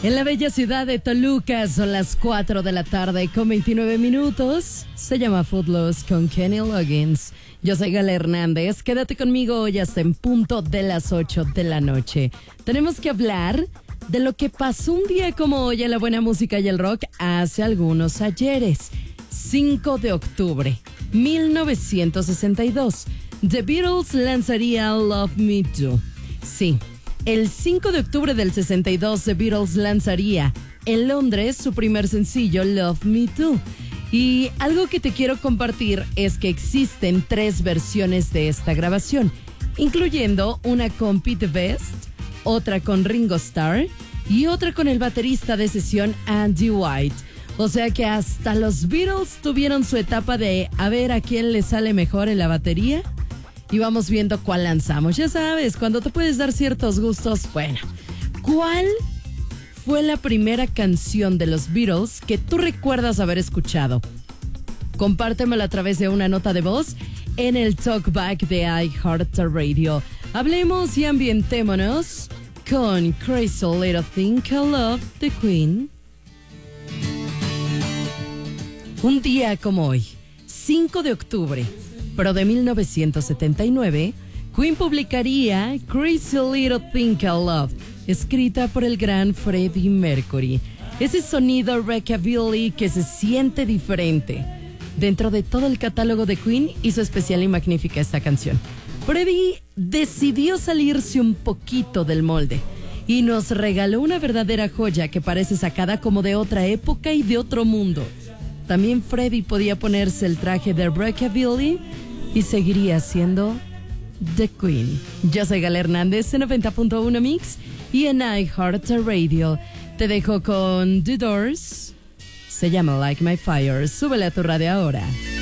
En la bella ciudad de Toluca son las 4 de la tarde con 29 minutos. Se llama Footloose con Kenny Loggins. Yo soy Gala Hernández. Quédate conmigo hoy hasta en punto de las 8 de la noche. Tenemos que hablar de lo que pasó un día como hoy en la buena música y el rock hace algunos ayeres. 5 de octubre, 1962. The Beatles lanzaría Love Me Do. Sí. El 5 de octubre del 62, The Beatles lanzaría en Londres su primer sencillo, Love Me Too. Y algo que te quiero compartir es que existen 3 versiones de esta grabación, incluyendo una con Pete Best, otra con Ringo Starr y otra con el baterista de sesión Andy White. O sea que hasta los Beatles tuvieron su etapa de a ver a quién le sale mejor en la batería. Y vamos viendo cuál lanzamos. Ya sabes, cuando te puedes dar ciertos gustos, bueno. ¿Cuál fue la primera canción de los Beatles que tú recuerdas haber escuchado? Compártemelo a través de una nota de voz en el Talkback de iHeartRadio. Hablemos y ambientémonos con Crazy Little Thing Called Love de Queen. Un día como hoy, 5 de octubre, pero de 1979, Queen publicaría Crazy Little Thing Called Love, escrita por el gran Freddie Mercury. Ese sonido rockabilly que se siente diferente. Dentro de todo el catálogo de Queen hizo especial y magnífica esta canción. Freddie decidió salirse un poquito del molde y nos regaló una verdadera joya que parece sacada como de otra época y de otro mundo. También Freddie podía ponerse el traje de rockabilly y seguiría siendo The Queen. Yo soy Gala Hernández en 90.1 Mix y en iHeartRadio. Te dejo con The Doors. Se llama Like My Fire. Súbele a tu radio ahora.